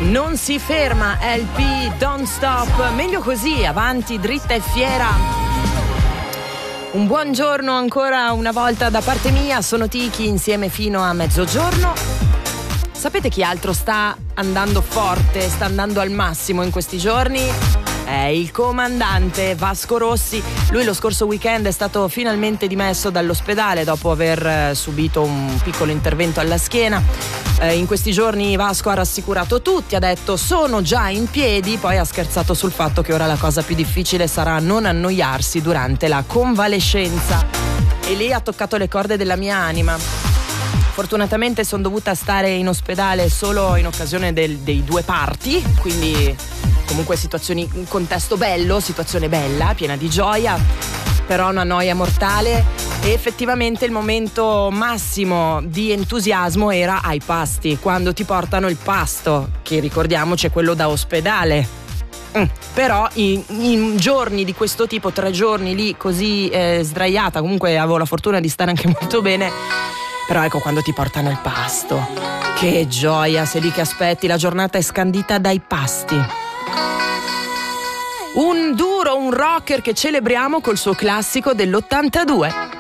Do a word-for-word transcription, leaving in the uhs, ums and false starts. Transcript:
Non si ferma, L P Don't Stop, meglio così, avanti, dritta e fiera. Un buongiorno ancora una volta da parte mia, sono Tiki, insieme fino a mezzogiorno. Sapete chi altro sta andando forte, sta andando al massimo in questi giorni? È il comandante Vasco Rossi. Lui lo scorso weekend è stato finalmente dimesso dall'ospedale dopo aver subito un piccolo intervento alla schiena. Eh, in questi giorni Vasco ha rassicurato tutti, ha detto sono già in piedi, poi ha scherzato sul fatto che ora la cosa più difficile sarà non annoiarsi durante la convalescenza. E lì ha toccato le corde della mia anima. Fortunatamente sono dovuta stare in ospedale solo in occasione del, dei due parti, quindi comunque situazioni, un contesto bello, situazione bella, piena di gioia, però una noia mortale. E effettivamente il momento massimo di entusiasmo era ai pasti, quando ti portano il pasto, che ricordiamoci è quello da ospedale. Mm. Però in, in giorni di questo tipo, tre giorni lì così eh, sdraiata, comunque avevo la fortuna di stare anche molto bene, però ecco quando ti portano il pasto, che gioia, sei lì che aspetti, la giornata è scandita dai pasti. Un duro, un rocker che celebriamo col suo classico dell'ottantadue.